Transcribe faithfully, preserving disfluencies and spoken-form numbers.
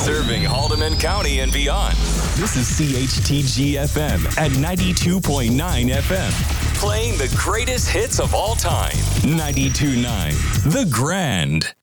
Serving Haldeman County and beyond. This is C H T G F M at ninety-two point nine F M. Playing the greatest hits of all time. ninety-two point nine The Grand.